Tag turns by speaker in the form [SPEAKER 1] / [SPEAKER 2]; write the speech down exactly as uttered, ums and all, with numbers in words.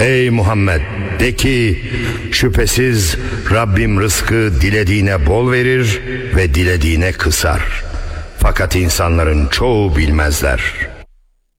[SPEAKER 1] Ey Muhammed, de ki şüphesiz Rabbim rızkı dilediğine bol verir ve dilediğine kısar. Fakat insanların çoğu bilmezler.